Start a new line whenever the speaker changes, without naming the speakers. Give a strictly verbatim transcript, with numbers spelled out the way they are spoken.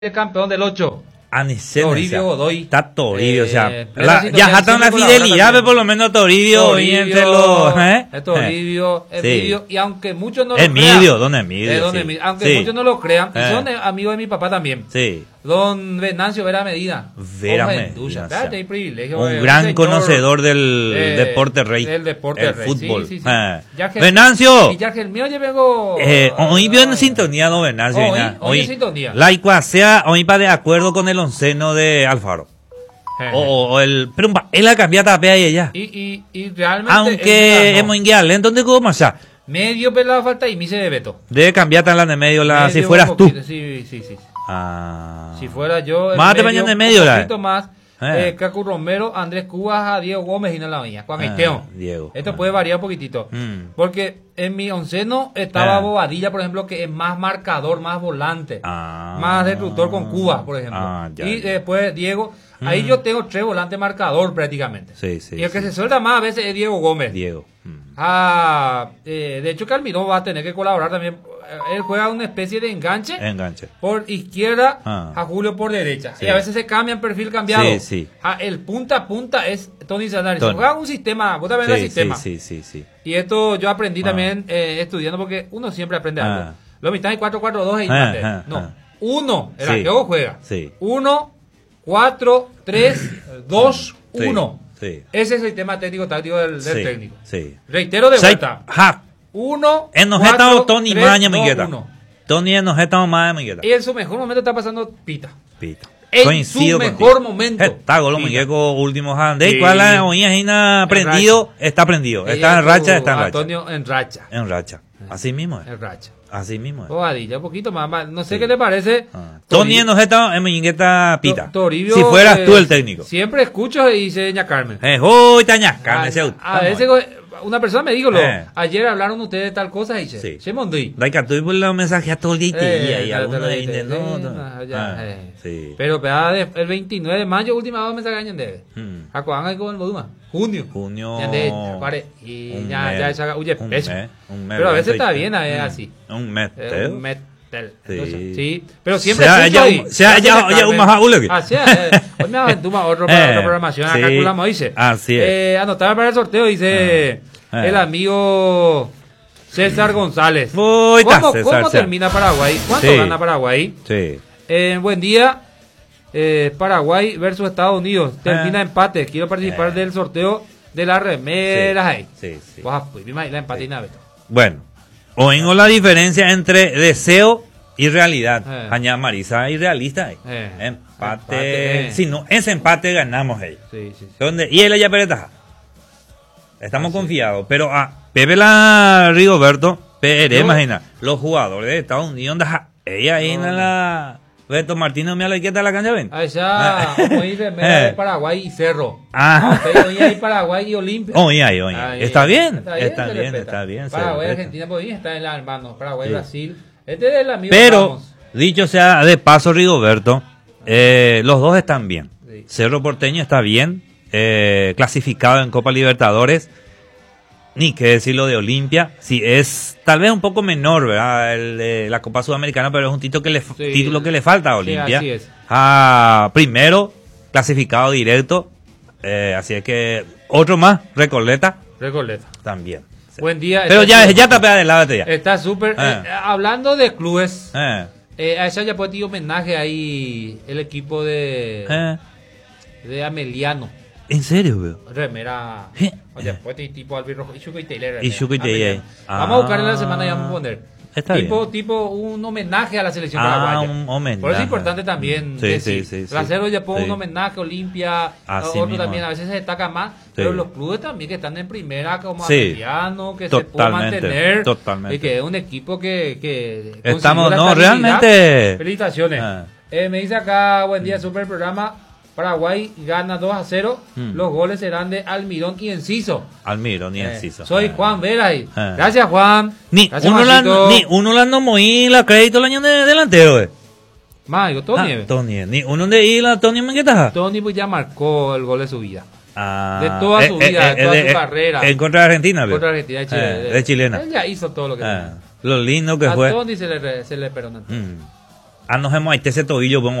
el campeón del ocho.
Anicena,
Toribio Godoy.
Está Toribio,
Eh,
o sea,
plena
la,
sintonía,
ya jatan la
siempre colabora
fidelidad,
también.
pero por lo menos Toribio,
Toribio,
y entre los, ¿eh?
es Toribio,
Eh,
Emilio, y aunque muchos no
sí.
lo crean.
Emilio, don Emilio,
Eh, don
sí.
Emilio, aunque
Sí.
muchos no lo crean, y
Eh.
son eh, amigos de mi papá también.
Sí,
Don Venancio Vera Medina.
Vera
Hombre,
Medina,
ducha,
o sea,
espérate, hay privilegio,
un
eh,
gran
señor,
conocedor del
eh,
deporte rey,
del deporte
el
rey,
fútbol.
sí, sí, sí.
Eh.
Ya que-
Venancio,
Y ya que el mío ya vengo.
eh, hoy vio en
eh,
sintonía, don Venancio.
Hoy,
Ina.
hoy en sintonía.
La Icuasea, hoy va de acuerdo con el onceno de Alfaro.
eh,
O, o el, pero va, él la cambia tapea y ella.
Y, y, y realmente.
Aunque
él
hemos inguiado, ¿dónde quedó más allá?
Medio pelado falta y me se de Beto.
Debe cambiar tan la de medio, la, si
Medio
fueras
un
tú.
poquito, Sí, sí, sí.
Ah.
Si fuera yo. el
Más te bañan de medio,
un
la.
poquito más.
Eh.
Eh, Cacu Romero, Andrés Cubas, Diego Gómez y no la mía. Juan
Ah,
Esteo.
Diego.
Esto
Ah.
puede variar un poquitito.
Mm.
Porque en mi onceno estaba
Eh.
Bobadilla, por ejemplo, que es más marcador, más volante.
Ah.
Más destructor con Cuba, por ejemplo.
Ah, ya,
y
ya.
después Diego. Ahí
Mm.
yo tengo tres volantes marcador prácticamente.
Sí, sí.
y el que
sí.
se suelta más a veces es Diego Gómez.
Diego. Mm.
Ah, eh, de hecho, Calmirón va a tener que colaborar también. Eh, Él juega una especie de enganche
Enganche.
por izquierda,
Ah.
a Julio por derecha.
Sí.
Y a veces se cambian perfil cambiado.
Sí, sí.
Ah, el punta a punta es Tony Sanari. Se
Tony.
juega un sistema, vos también el
Sí,
sistema.
sí, sí, sí, sí.
Y esto yo aprendí
Ah.
también eh, estudiando porque uno siempre aprende
Ah.
algo. Lo mitad de cuatro cuatro dos y
Ah,
empate.
ah,
No,
ah.
uno, el
Sí.
arqueo juega.
Sí.
Uno, cuatro, tres, dos,
Sí,
uno.
sí.
Ese es el tema técnico táctico del, del
Sí,
técnico.
sí.
Reitero de
Sai-
vuelta.
Ja.
Uno,
Enojeta
cuatro,
o Tony
tres,
Maña
dos,
Migueta.
uno.
Tony enojeta o Maña Migueta.
Y en su mejor momento está pasando Pita.
Pita.
En
Coincido
su
contigo.
mejor momento.
Está gol,
Pita.
muñeco último hand.
Sí.
¿Cuál la oía Gina prendido? Está prendido. Está en racha, está en racha.
Antonio en racha.
En racha. Así mismo es.
En racha.
Así mismo es.
Bobadilla, un poquito más. más. No sé
Sí.
qué le parece.
Ah. Tony enojeta en Mingueta Pita.
To- Toribio,
Si fueras
eh,
tú el técnico.
Siempre escucho y dice Doña Carmen.
Eh, uy, tañas, carne,
a,
ese
a
vamos.
veces una persona me dijo, lo,
Eh.
ayer hablaron ustedes de tal cosa y dice,
Sí.
se mondí.
Daika, tú por los mensajes a todo el día y te
Eh,
guía, y
ya,
alguno
te lo
ahí
dije,
de no,
sí,
no.
ah, ya,
Ah,
eh.
sí.
Pero pea de- el veintinueve de mayo, última vez me sacan de.
Hmm.
¿A cuándo hay con el Boduma? Junio.
Junio.
Ya de- pare, y
un
ya,
mes,
ya esa huye
un
peso.
mes, un mes,
Pero a veces
veinte,
está bien, a ver,
mm,
así.
Un mes,
Eh,
Teo.
un metal.
Sí.
Entonces, sí. Pero siempre
Sea
escucho
ya
ahí.
un- sea
Gracias,
ya- ya
Carmen.
un majaule que-
Así es. eh. Hoy me aventuma otro para
Eh,
otra programación. Acá
sí.
calculamos, dice.
Así es.
Eh, anotar para el sorteo, dice
Ah.
el amigo César González.
Uy, ta,
¿Cómo,
César,
cómo
César.
termina Paraguay? ¿Cuánto
Sí.
gana Paraguay?
Sí.
Eh, buen día. Eh, Paraguay versus Estados Unidos. Termina
Ah.
empate. Quiero participar
Eh.
del sorteo de las remeras. ahí.
Sí, sí.
Vas a pues, mi la empate y nada.
Bueno, oímos la diferencia entre deseo y realidad.
Eh.
Aña Marisa y realista. ahí.
Eh.
Empate.
Empate, eh.
Si no, ese empate ganamos ahí.
Sí, sí, sí.
¿Dónde? Y él ya peretaja. Estamos
Así.
confiados. Pero a Pepe la Rigoberto, Pere,
Yo-
imagina, los jugadores de Estados Unidos, da- ella ahí
No,
en
no.
la. Beto Martínez, me la quieta la cancha, ven.
Allá, como dice, remera de Paraguay y Cerro.
Ah.
Pero hoy hay Paraguay y Olimpia.
Oye, oye, oye.
Ahí,
Está bien,
Está
está
se
bien,
respeta.
está bien. se
Paraguay,
respeta.
Argentina, pues ahí está en la hermano. Paraguay,
Sí.
Brasil. Este es el amigo.
Pero,
Ramos.
dicho sea de paso, Rigoberto, eh, los dos están bien.
Sí.
Cerro Porteño está bien, eh, clasificado en Copa Libertadores. Ni qué decirlo de Olimpia. Sí, es tal vez un poco menor, ¿verdad? El de la Copa Sudamericana, pero es un título que le,
Sí.
título que le falta a
Sí,
Olimpia.
así es.
Ah, primero, clasificado directo. eh, así es que otro más, Recoleta,
Recoleta.
también. Sí.
Buen día.
Pero
está
ya,
súper-
ya tapea de lado ya.
Está súper.
Ah.
eh, hablando de clubes,
Eh,
eh, a esa ya puede dar homenaje ahí el equipo de,
eh.
de Ameliano.
¿En serio, veo?
Remera.
Eh.
Oye, pues tipo albirrojo. Ishuko y Taylor. remera.
Ishuko y Taylor.
Ameliano.
Ah.
Vamos a buscar en la semana y vamos a poner.
Está
tipo,
bien.
tipo un homenaje a la selección
Ah,
paraguaya.
un homenaje.
Por eso es importante también
Sí,
decir.
sí, sí, sí.
Trasero ya pone
Sí.
un homenaje, Olimpia,
Así
otro
mismo.
también, a veces se destaca más, pero los clubes también que están en primera, como
Sí.
Ameliano, que se puede
Totalmente,
mantener.
totalmente.
Y que es un equipo que, que
Estamos,
consiguió la
no,
estabilidad.
realmente.
Felicitaciones.
Ah.
Eh, me dice acá, buen día, super programa. Paraguay gana dos a cero.
Mm.
Los goles serán de Almirón y Enciso.
Almiro, ni
Eh,
Enciso.
soy
Ah.
Juan Veray.
Ah.
Gracias, Juan.
Ni
Gracias,
uno, la,
Juancito.
ni uno la no moí la crédito el año de delantero, eh.
Mario, Tony.
Ah, Tony, ni uno de ahí la Tony Mengueta.
Tony pues ya marcó el gol de su vida.
Ah,
De toda su vida, de toda su carrera.
En contra de Argentina, veo.
Contra Argentina de Chile.
Eh, de chilena.
Él ya hizo todo lo que
Ah, lo lindo que
tenía. A
fue.
Tony se le, re- se le perdona.
Mm. Ah, nos hemos ahí ese tobillo,